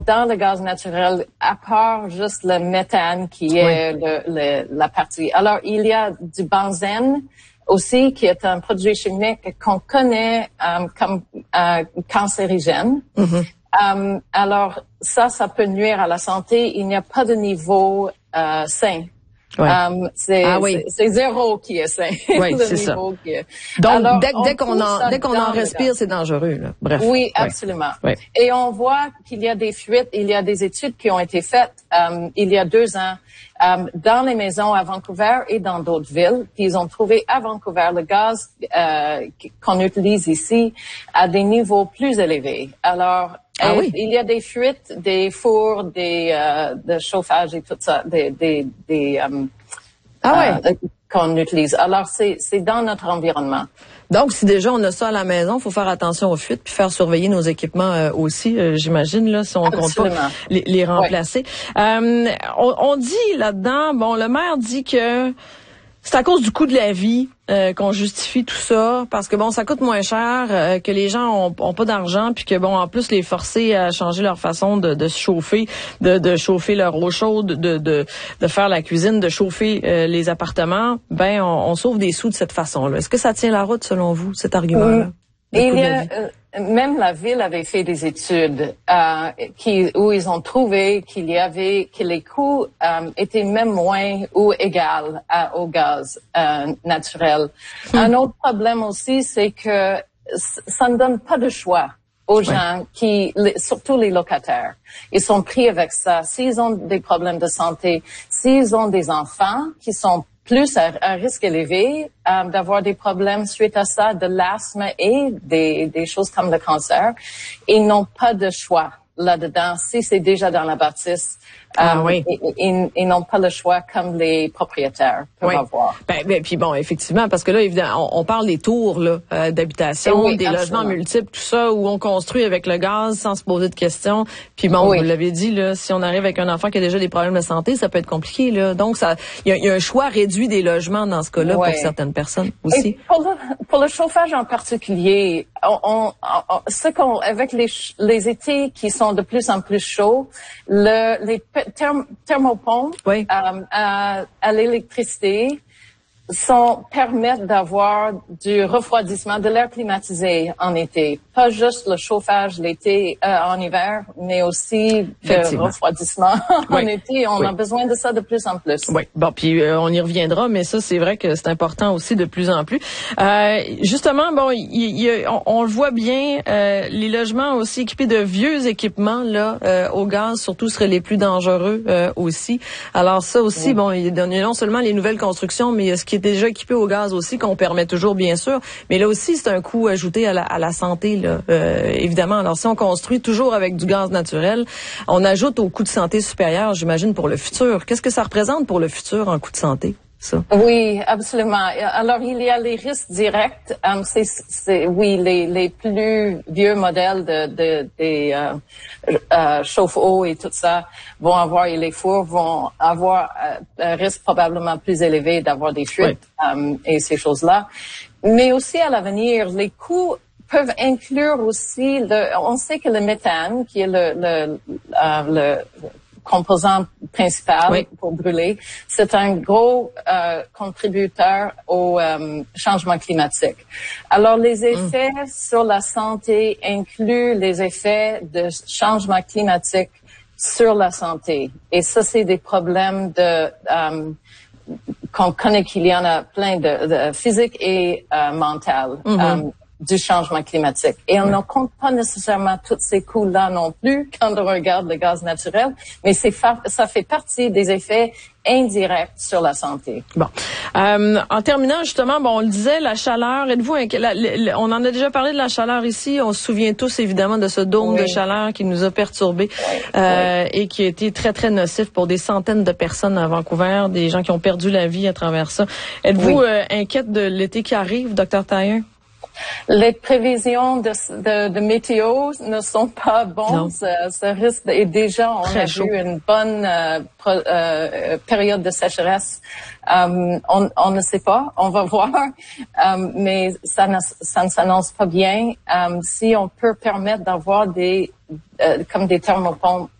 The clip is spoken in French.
dans le gaz naturel, à part juste le méthane qui est la partie. Alors, il y a du benzène aussi, qui est un produit chimique qu'on connaît comme cancérigène. Alors, ça peut nuire à la santé. Il n'y a pas de niveau sain. C'est zéro qui est sain. Oui, c'est ça. Donc, alors, dès qu'on en respire, c'est dangereux, là. Bref. Oui, absolument. Oui. Et on voit qu'il y a des fuites, il y a des études qui ont été faites il y a 2 ans dans les maisons à Vancouver et dans d'autres villes. Puis ils ont trouvé à Vancouver le gaz qu'on utilise ici à des niveaux plus élevés. Alors, il y a des fuites, des fours, de chauffage et tout ça, qu'on utilise. Alors, c'est dans notre environnement. Donc, si déjà on a ça à la maison, faut faire attention aux fuites puis faire surveiller nos équipements aussi, j'imagine, là, si on compte pas les remplacer. On dit là-dedans, le maire dit que c'est à cause du coût de la vie qu'on justifie tout ça, parce que ça coûte moins cher, que les gens ont pas d'argent, puis que en plus les forcer à changer leur façon de se chauffer, de chauffer leur eau chaude, de faire la cuisine, de chauffer les appartements, on sauve des sous de cette façon-là. Est-ce que ça tient la route selon vous, cet argument-là? Même la ville avait fait des études où ils ont trouvé que les coûts étaient même moins ou égal au gaz naturel. Un autre problème aussi, c'est que ça ne donne pas de choix aux gens surtout les locataires. Ils sont pris avec ça. S'ils ont des problèmes de santé, s'ils ont des enfants qui sont plus à risque élevé d'avoir des problèmes suite à ça, de l'asthme et des choses comme le cancer, ils n'ont pas de choix là-dedans. Si c'est déjà dans la bâtisse, ils n'ont pas le choix comme les propriétaires peuvent avoir. Puis effectivement, parce que là, évidemment, on parle des tours d'habitation, des logements multiples, tout ça, où on construit avec le gaz sans se poser de questions. Puis vous l'avez dit, là, si on arrive avec un enfant qui a déjà des problèmes de santé, ça peut être compliqué, là. Donc, il y a un choix réduit des logements dans ce cas-là pour certaines personnes aussi. Et pour le chauffage en particulier, avec les étés qui sont de plus en plus chauds, les thermopompes à l'électricité permettent d'avoir du refroidissement, de l'air climatisé en été. Pas juste le chauffage l'été, en hiver, mais aussi le refroidissement en été. On a besoin de ça de plus en plus. Oui. Puis on y reviendra, mais ça, c'est vrai que c'est important aussi de plus en plus. Justement, on le voit bien, les logements aussi équipés de vieux équipements, là, au gaz, surtout, seraient les plus dangereux, aussi. Alors ça aussi, il y a non seulement les nouvelles constructions, mais il y a ce qui est déjà équipé au gaz aussi, qu'on permet toujours, bien sûr. Mais là aussi, c'est un coût ajouté à la santé, là, évidemment. Alors, si on construit toujours avec du gaz naturel, on ajoute au coût de santé supérieur, j'imagine, pour le futur. Qu'est-ce que ça représente pour le futur en coût de santé, ça? Oui, absolument. Alors, il y a les risques directs. Les plus vieux modèles des chauffe-eau et tout ça et les fours vont avoir un risque probablement plus élevé d'avoir des fuites et ces choses-là. Mais aussi à l'avenir, les coûts peuvent inclure aussi on sait que le méthane, qui est le composant principal pour brûler, c'est un gros contributeur au changement climatique. Alors, les effets sur la santé incluent les effets de changement climatique sur la santé. Et ça, c'est des problèmes qu'on connaît qu'il y en a plein de physique et mental. Du changement climatique. Et on ne compte pas nécessairement tous ces coûts-là non plus quand on regarde le gaz naturel, mais ça fait partie des effets indirects sur la santé. En terminant, justement, on le disait, la chaleur, êtes-vous on en a déjà parlé de la chaleur ici, on se souvient tous évidemment de ce dôme de chaleur qui nous a perturbés et qui a été très, très nocif pour des centaines de personnes à Vancouver, des gens qui ont perdu la vie à travers ça. Êtes-vous inquiète de l'été qui arrive, Dr. Taillin? Les prévisions de météo ne sont pas bonnes. Ça risque, et déjà, on a eu une bonne période de sécheresse. On ne sait pas, on va voir, mais ça ne s'annonce pas bien. Si on peut permettre d'avoir comme des thermopompes